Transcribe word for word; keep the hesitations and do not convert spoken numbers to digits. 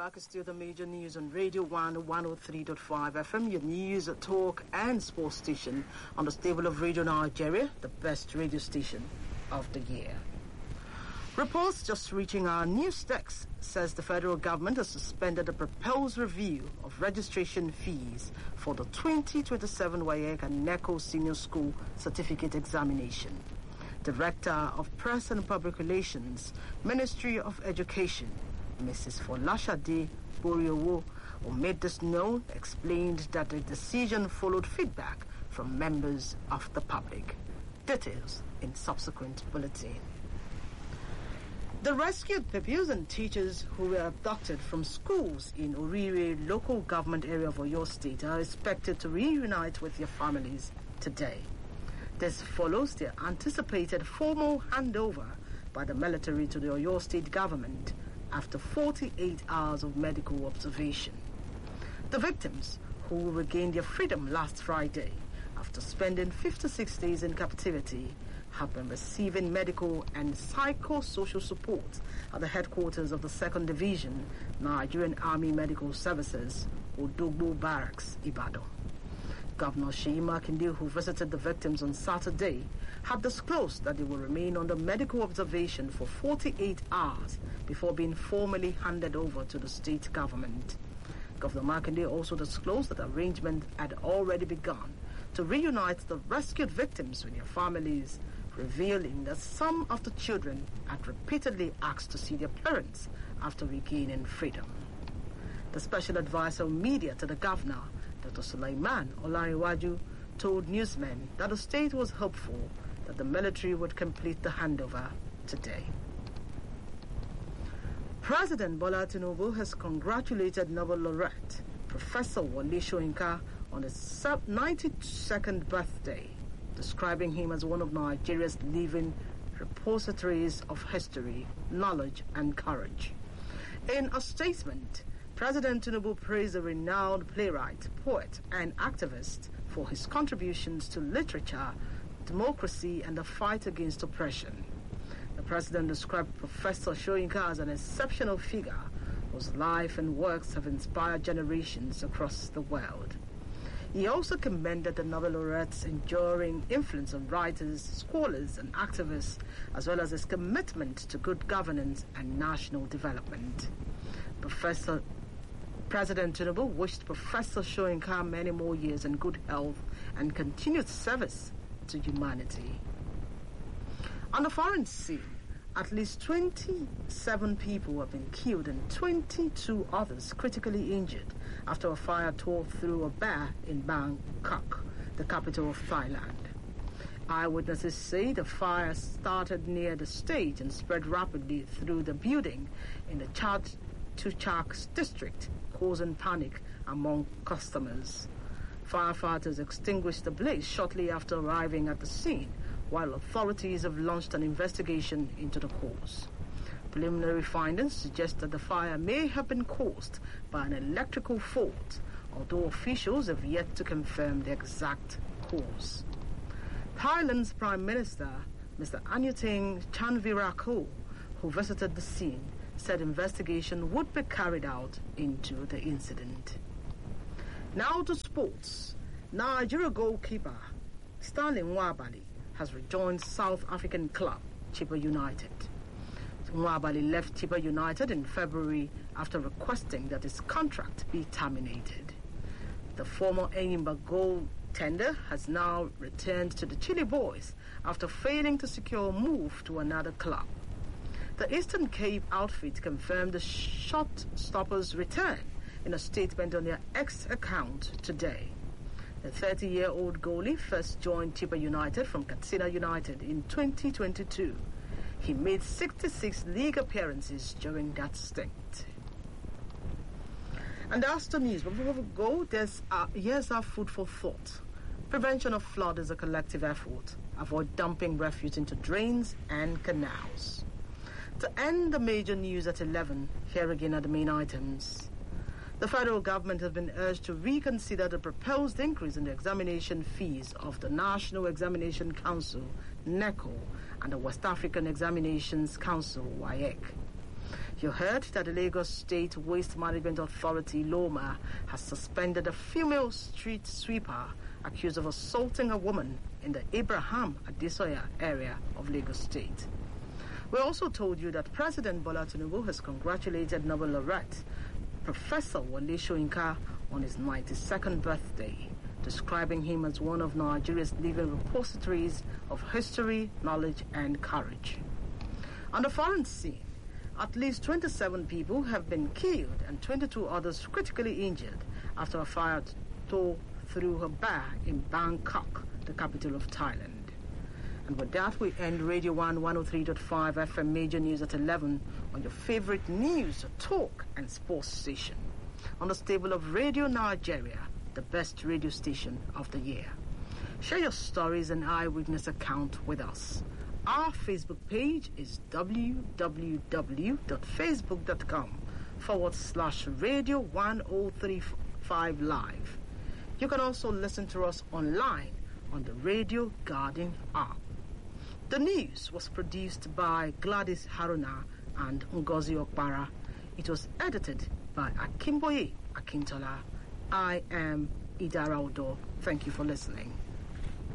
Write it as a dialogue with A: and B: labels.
A: back. It's still the major news on Radio one, one oh three point five F M, your news, talk and sports station on the stable of Radio Nigeria, the best radio station of the year. Reports just reaching our news desk says the federal government has suspended a proposed review of registration fees for the twenty twenty-seven W A E C and NECO Senior School Certificate Examination. Director of Press and Public Relations, Ministry of Education, Missus Folashade Boriowo, who made this known, explained that the decision followed feedback from members of the public. Details in subsequent bulletin. The rescued pupils and teachers who were abducted from schools in Orire local government area of Oyo State are expected to reunite with their families today. This follows their anticipated formal handover by the military to the Oyo State government after forty-eight hours of medical observation. The victims, who regained their freedom last Friday after spending fifty-six days in captivity, have been receiving medical and psychosocial support at the headquarters of the second Division, Nigerian Army Medical Services, Odogbo Barracks, Ibadan. Governor Seyi Makinde, who visited the victims on Saturday, had disclosed that they will remain under medical observation for forty-eight hours before being formally handed over to the state government. Governor Makinde also disclosed that arrangement had already begun to reunite the rescued victims with their families, revealing that some of the children had repeatedly asked to see their parents after regaining freedom. The special advisor of media to the governor, Doctor Sulaiman Olariwaju, told newsmen that the state was hopeful that the military would complete the handover today. President Bola Tinubu has congratulated Nobel laureate Professor Wole Soyinka on his ninety-second birthday, describing him as one of Nigeria's living repositories of history, knowledge, and courage. In a statement, President Tinubu praised the renowned playwright, poet, and activist for his contributions to literature, democracy, and the fight against oppression. The president described Professor Soyinka as an exceptional figure whose life and works have inspired generations across the world. He also commended the Nobel laureate's enduring influence on writers, scholars, and activists, as well as his commitment to good governance and national development. Professor President Tinubu wished Professor Soyinka many more years in good health and continued service to humanity. On the foreign scene, at least twenty-seven people have been killed and twenty-two others critically injured after a fire tore through a bar in Bangkok, the capital of Thailand. Eyewitnesses say the fire started near the stage and spread rapidly through the building in the Chatuchak district, causing panic among customers. Firefighters extinguished the blaze shortly after arriving at the scene, while authorities have launched an investigation into the cause. Preliminary findings suggest that the fire may have been caused by an electrical fault, although officials have yet to confirm the exact cause. Thailand's Prime Minister, Mister Anutin Chanvirakul, who visited the scene, said investigation would be carried out into the incident. Now to sports. Nigeria goalkeeper Stanley Nwabali has rejoined South African club Chippa United. Nwabali left Chippa United in February after requesting that his contract be terminated. The former Enyimba goaltender has now returned to the Chile Boys after failing to secure a move to another club. The Eastern Cape outfit confirmed the shot-stopper's return in a statement on their X account today. The thirty-year-old goalie first joined Chippa United from Katsina United in twenty twenty-two. He made sixty-six league appearances during that stint. And that's the news. But before we go, there's uh, here's our food for thought. Prevention of flood is a collective effort. Avoid dumping refuse into drains and canals. To end the major news at eleven, here again are the main items. The federal government has been urged to reconsider the proposed increase in the examination fees of the National Examination Council, NECO, and the West African Examinations Council, W A E C. You heard that the Lagos State Waste Management Authority, LOMA, has suspended a female street sweeper accused of assaulting a woman in the Abraham Adesoya area of Lagos State. We also told you that President Bola Tinubu has congratulated Nobel laureate Professor Wole Soyinka on his ninety-second birthday, describing him as one of Nigeria's living repositories of history, knowledge, and courage. On the foreign scene, at least twenty-seven people have been killed and twenty-two others critically injured after a fire tore through a bar in Bangkok, the capital of Thailand. And with that, we end Radio one one oh three point five F M Major News at eleven on your favorite news, talk, and sports station. On the stable of Radio Nigeria, the best radio station of the year. Share your stories and eyewitness account with us. Our Facebook page is www.facebook.com forward slash Radio 1035 Live. You can also listen to us online on the Radio Garden app. The news was produced by Gladys Haruna and Ngozi Okpara. It was edited by Akimboye Akintola. I am Idara Odo. Thank you for listening.